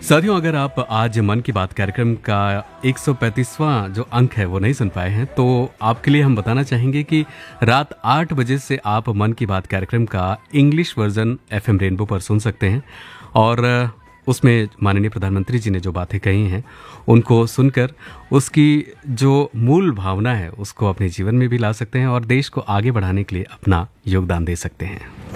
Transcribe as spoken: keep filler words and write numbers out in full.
साथियों, अगर आप आज मन की बात कार्यक्रम का एक सौ पैंतीसवां जो अंक है वो नहीं सुन पाए हैं, तो आपके लिए हम बताना चाहेंगे कि रात आठ बजे से आप मन की बात कार्यक्रम का इंग्लिश वर्जन एफएम रेनबो पर सुन सकते हैं और उसमें माननीय प्रधानमंत्री जी ने जो बातें कही हैं उनको सुनकर उसकी जो मूल भावना है उसको अपने जीवन में भी ला सकते हैं और देश को आगे बढ़ाने के लिए अपना योगदान दे सकते हैं।